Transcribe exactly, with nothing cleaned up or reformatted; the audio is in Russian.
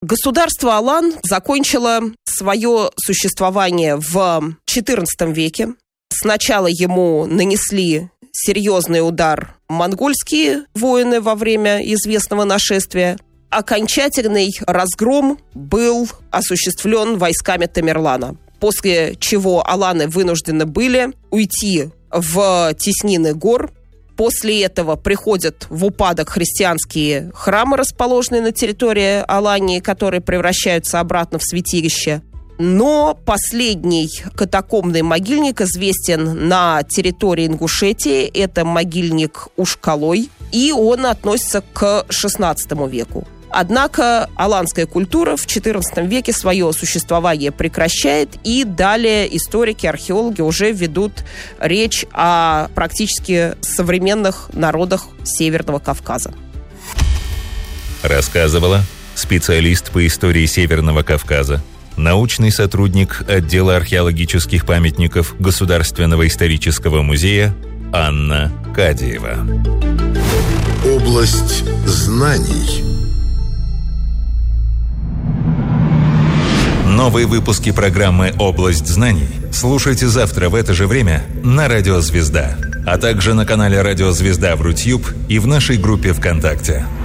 Государство Алан закончило свое существование в четырнадцатом веке. Сначала ему нанесли серьезный удар монгольские воины во время известного нашествия. Окончательный разгром был осуществлен войсками Тамерлана, после чего аланы вынуждены были уйти в теснины гор. После этого приходят в упадок христианские храмы, расположенные на территории Алании, которые превращаются обратно в святилище. Но последний катакомбный могильник известен на территории Ингушетии. Это могильник Ушкалой, и он относится к шестнадцатому веку. Однако аланская культура в четырнадцатом веке свое существование прекращает, и далее историки, археологи уже ведут речь о практически современных народах Северного Кавказа. Рассказывала специалист по истории Северного Кавказа, научный сотрудник отдела археологических памятников Государственного исторического музея Анна Кадиева. Область знаний. Новые выпуски программы «Область знаний» слушайте завтра в это же время на Радио Звезда, а также на канале Радио Звезда в Рутьюб и в нашей группе ВКонтакте.